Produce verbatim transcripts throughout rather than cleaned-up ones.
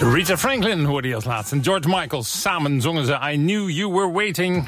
Rita Franklin hoorde je als laatste. En George Michael. Samen zongen ze I Knew You Were Waiting.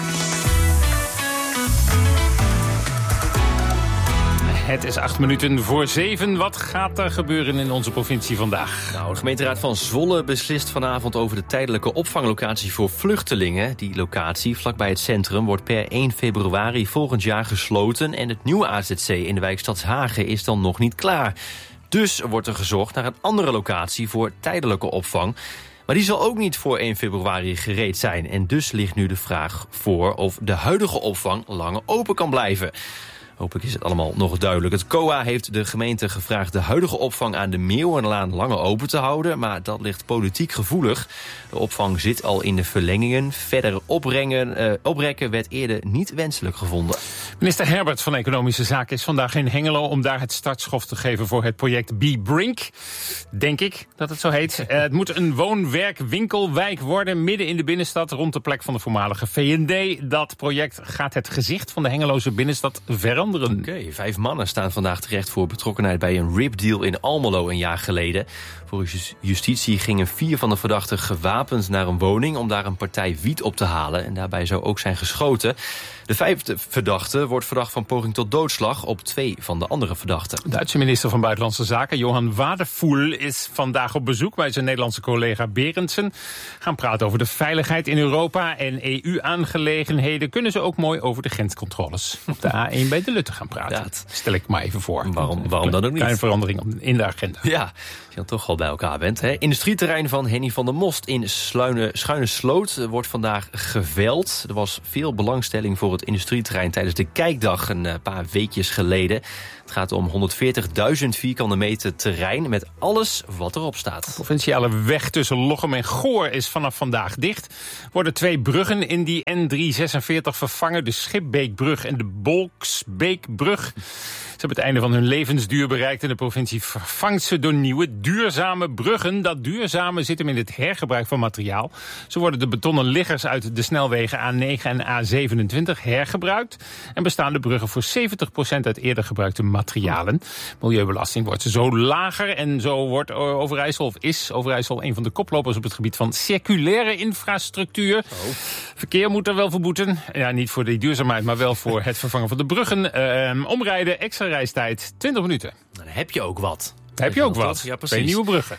Het is acht minuten voor zeven. Wat gaat er gebeuren in onze provincie vandaag? Nou, de gemeenteraad van Zwolle beslist vanavond over de tijdelijke opvanglocatie voor vluchtelingen. Die locatie vlakbij het centrum wordt per één februari volgend jaar gesloten. En het nieuwe A Z C in de wijk Stadshagen is dan nog niet klaar. Dus wordt er gezocht naar een andere locatie voor tijdelijke opvang. Maar die zal ook niet voor één februari gereed zijn. En dus ligt nu de vraag voor of de huidige opvang langer open kan blijven. Hopelijk is het allemaal nog duidelijk. Het C O A heeft de gemeente gevraagd de huidige opvang aan de Meeuwenlaan langer open te houden. Maar dat ligt politiek gevoelig. De opvang zit al in de verlengingen. Verder opbrengen, uh, oprekken werd eerder niet wenselijk gevonden. Minister Herbert van Economische Zaken is vandaag in Hengelo om daar het startschot te geven voor het project B-Brink. Denk ik dat het zo heet. Uh, het moet een woon-werk-winkelwijk worden midden in de binnenstad rond de plek van de voormalige V N D. Dat project gaat het gezicht van de Hengeloze binnenstad veranderen. Oké, okay, vijf mannen staan vandaag terecht voor betrokkenheid bij een ripdeal in Almelo een jaar geleden. Volgens justitie gingen vier van de verdachten gewapend naar een woning om daar een partij wiet op te halen. En daarbij zou ook zijn geschoten. De vijfde verdachte wordt verdacht van poging tot doodslag op twee van de andere verdachten. De Duitse minister van Buitenlandse Zaken, Johan Wadephul, is vandaag op bezoek bij zijn Nederlandse collega Berendsen. Gaan praten over de veiligheid in Europa en E U-aangelegenheden. Kunnen ze ook mooi over de grenscontroles op de A één bij de Lutte gaan praten. Dat stel ik maar even voor. Waarom, waarom dan ook niet? Kleine verandering in de agenda. Ja, als je dan toch al bij elkaar bent. Hè. Industrieterrein van Henny van der Most in Sluine, Schuine Sloot wordt vandaag geveld. Er was veel belangstelling voor het industrieterrein tijdens de kijkdag een paar weekjes geleden. Het gaat om honderdveertigduizend vierkante meter terrein met alles wat erop staat. De provinciale weg tussen Lochem en Goor is vanaf vandaag dicht. Worden twee bruggen in die N driehonderdzesenveertig vervangen. De Schipbeekbrug en de Bolksbeekbrug. Ze hebben het einde van hun levensduur bereikt en de provincie vervangt ze door nieuwe duurzame bruggen. Dat duurzame zit hem in het hergebruik van materiaal. Zo worden de betonnen liggers uit de snelwegen A negen en A zevenentwintig hergebruikt. En bestaan de bruggen voor zeventig procent uit eerder gebruikte materialen. Milieubelasting wordt zo lager en zo wordt Overijssel, of is Overijssel een van de koplopers op het gebied van circulaire infrastructuur. Oh. Verkeer moet er wel verboeten. Ja, niet voor de duurzaamheid, maar wel voor het vervangen van de bruggen. Uh, omrijden, extra reistijd, twintig minuten. Dan heb je ook wat. Heb je ook wat? Ja, Twee nieuwe bruggen.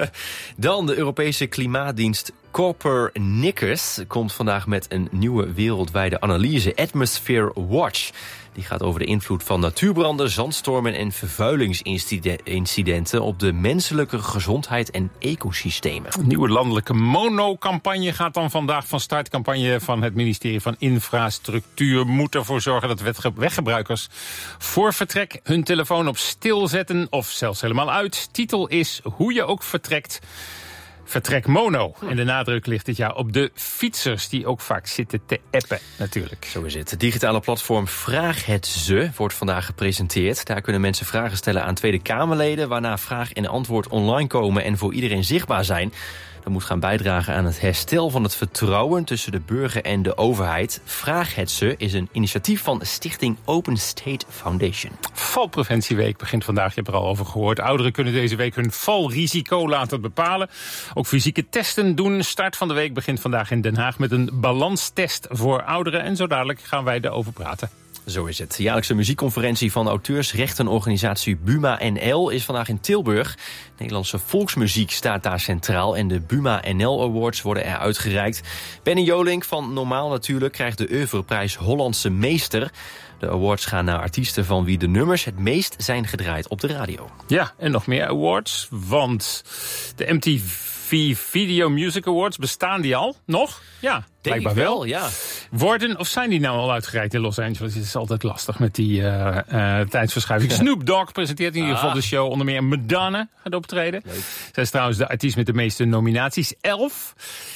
Dan de Europese klimaatdienst Copernicus komt vandaag met een nieuwe wereldwijde analyse, Atmosphere Watch. Die gaat over de invloed van natuurbranden, zandstormen en vervuilingsincidenten op de menselijke gezondheid en ecosystemen. Een nieuwe landelijke mono-campagne gaat dan vandaag van start. Campagne van het ministerie van Infrastructuur moet ervoor zorgen dat weggebruikers voor vertrek hun telefoon op stil zetten of zelfs helemaal uit. Titel is Hoe je ook vertrekt. Vertrek mono. En de nadruk ligt dit jaar op de fietsers die ook vaak zitten te appen natuurlijk. Zo is het. Het digitale platform Vraag het Ze wordt vandaag gepresenteerd. Daar kunnen mensen vragen stellen aan Tweede Kamerleden, waarna vraag en antwoord online komen en voor iedereen zichtbaar zijn. Dat moet gaan bijdragen aan het herstel van het vertrouwen tussen de burger en de overheid. Vraag het Ze is een initiatief van Stichting Open State Foundation. Valpreventieweek begint vandaag, je hebt er al over gehoord. Ouderen kunnen deze week hun valrisico laten bepalen. Ook fysieke testen doen. Start van de week begint vandaag in Den Haag met een balanstest voor ouderen. En zo dadelijk gaan wij erover praten. Zo is het. De jaarlijkse muziekconferentie van auteursrechtenorganisatie Buma N L is vandaag in Tilburg. Nederlandse volksmuziek staat daar centraal en de Buma N L Awards worden er uitgereikt. Benny Jolink van Normaal Natuurlijk krijgt de oeuvreprijs Hollandse Meester. De awards gaan naar artiesten van wie de nummers het meest zijn gedraaid op de radio. Ja, en nog meer awards, want de M T V Video Music Awards, bestaan die al? Nog? Ja, blijkbaar wel. wel. Ja. Worden, of zijn die nou al uitgereikt in Los Angeles? Het is altijd lastig met die uh, uh, tijdsverschuiving. Snoop Dogg presenteert in ieder geval ah. de show. Onder meer Madonna gaat optreden. Leuk. Zij is trouwens de artiest met de meeste nominaties. Elf.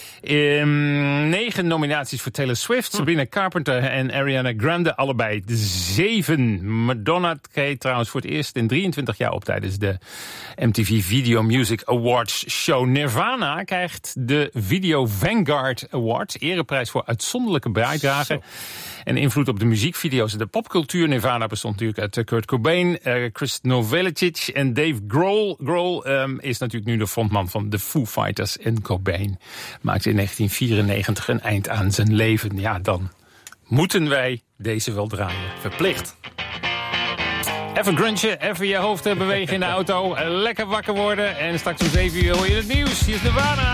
Um, negen nominaties voor Taylor Swift, hm. Sabrina Carpenter en Ariana Grande. Allebei de zeven. Madonna treedt trouwens voor het eerst in drieëntwintig jaar op tijdens de M T V Video Music Awards show. Nirvana krijgt de Video Vanguard Award. Eerder Ereprijs voor uitzonderlijke bijdrage. En invloed op de muziekvideo's en de popcultuur. Nirvana bestond natuurlijk uit Kurt Cobain, uh, Chris Novoselic en Dave Grohl. Grohl um, is natuurlijk nu de frontman van de Foo Fighters. En Cobain maakte in negentien vierennegentig een eind aan zijn leven. Ja, dan moeten wij deze wel draaien. Verplicht. Even grunchen, even je hoofd bewegen in de auto. Lekker wakker worden. En straks om zeven uur hoor je het nieuws. Hier is Nirvana.